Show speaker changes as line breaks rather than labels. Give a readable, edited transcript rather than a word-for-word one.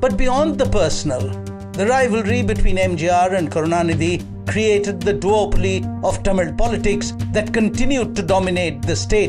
But beyond the personal, the rivalry between MGR and Karunanidhi created the duopoly of Tamil politics that continued to dominate the state.